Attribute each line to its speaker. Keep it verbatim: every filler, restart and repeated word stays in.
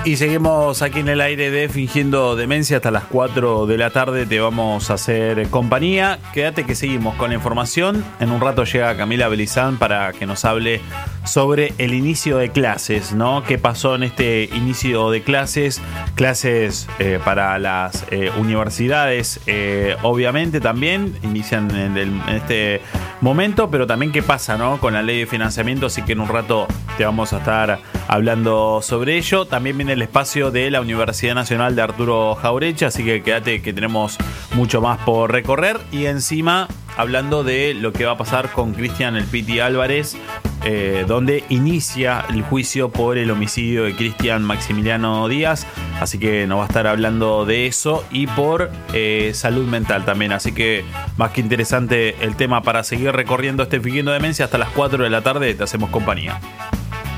Speaker 1: Y seguimos aquí en el aire de Fingiendo Demencia hasta las cuatro de la tarde. Te vamos a hacer compañía. Quédate que seguimos con la información. En un rato llega Camila Belizán para que nos hable sobre el inicio de clases, ¿no? ¿Qué pasó en este inicio de clases? Clases eh, para las eh, universidades, eh, obviamente también inician en, el, en este momento, pero también qué pasa, ¿no? Con la ley de financiamiento, así que en un rato te vamos a estar hablando sobre ello. También viene el espacio de la Universidad Nacional de Arturo Jaureche, así que quédate que tenemos mucho más por recorrer. Y encima hablando de lo que va a pasar con Cristian El Piti Álvarez, eh, donde inicia el juicio por el homicidio de Cristian Maximiliano Díaz, así que nos va a estar hablando de eso y por eh, salud mental también, así que más que interesante el tema para seguir recorriendo este Fingiendo Demencia hasta las cuatro de la tarde. Te hacemos compañía.